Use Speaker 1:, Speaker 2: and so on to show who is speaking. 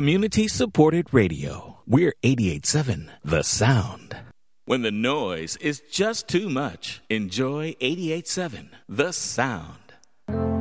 Speaker 1: Community-supported radio. We're 88.7 The Sound. When the noise is just too much, enjoy 88.7 The Sound.